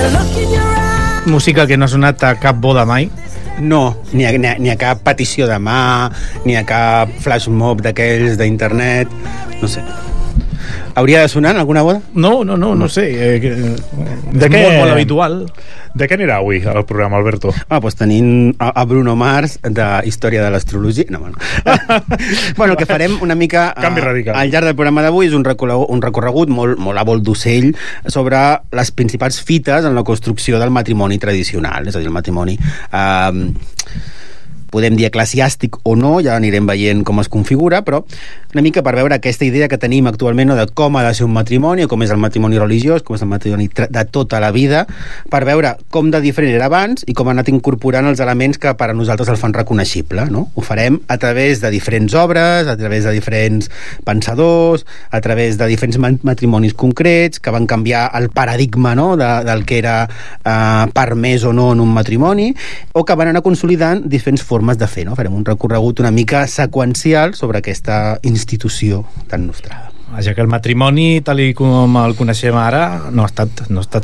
Música que no ha sonat a cap boda mai. No, ni a cap petició de mà, ni a cap flash mob d'aquells d'internet, no sé. Hauria de sonar en alguna boda? No sé. De què? Molt habitual. De què anirà avui el programa, Alberto? Doncs tenim a Bruno Mars de Història de l'Astrologia. No, bueno. Bueno, el que farem una mica Canvi radical. al llarg del programa d'avui és un recorregut molt a vol d'ocell sobre les principals fites en la construcció del matrimoni tradicional, és a dir, el matrimoni podem dir eclesiàstic o no, ja anirem veient com es configura, però una mica per veure aquesta idea que tenim actualment, no, de com ha de ser un matrimoni, com és el matrimoni religiós, com és el matrimoni de tota la vida, per veure com de diferent era abans i com ha anat incorporant els elements que per a nosaltres el fan reconeixible, no? Ho farem a través de diferents obres, a través de diferents pensadors, a través de diferents matrimonis concrets que van canviar el paradigma, no, del que era permès o no en un matrimoni, o que van anar consolidant diferents formes de fer, no? Farem un recorregut una mica seqüencial sobre aquesta institució tan nostrada. Ja que el matrimoni, tal com el coneixem ara, no ha estat